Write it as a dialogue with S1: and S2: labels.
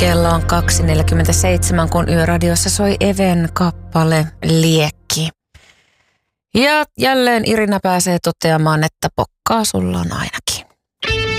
S1: Kello on 2.47, kun Yöradiossa soi Even kappale Liekki. Ja jälleen Irina pääsee toteamaan, että pokkaa sulla on ainakin.